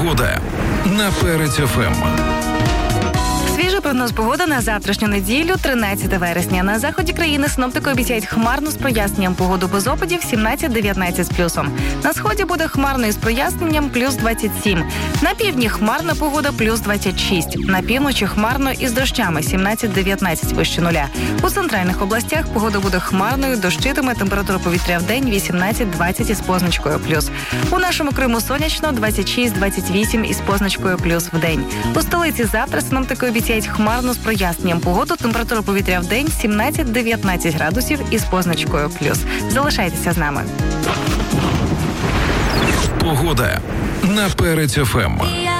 Погода на Перець ФМ. Свіжий прогноз погоди на завтрашню неділю, 13 вересня. На заході країни синоптики обіцяють хмарну з проясненням погоду без опадів 17-19 з плюсом. На сході буде хмарно із проясненням плюс 27. На півдні хмарна погода плюс 26. На півночі хмарно із дощами 17-19 вище нуля. У центральних областях погода буде хмарною, дощитиме, температура повітря в день 18-20 із позначкою плюс. У нашому Криму сонячно 26-28 із позначкою плюс в день. У столиці завтра синоптики обіцяють хмарно з проясненням погоду, температура повітря в день 17-19 градусів із позначкою плюс. Залишайтеся з нами. Погода на Перець ФМ.